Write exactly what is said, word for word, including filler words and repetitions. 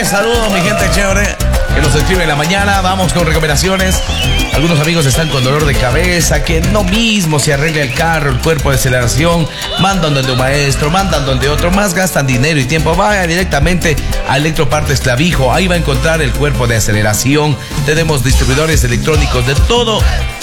chévere. Saludos, mi gente chévere que nos escribe en la mañana. Vamos con recomendaciones. Algunos amigos están con dolor de cabeza, que no mismo se arregla el carro, el cuerpo de aceleración, mandan donde un maestro, mandan donde otro, más gastan dinero y tiempo. Vaya directamente a Electropartes Clavijo, ahí va a encontrar el cuerpo de aceleración. Tenemos distribuidores electrónicos de todo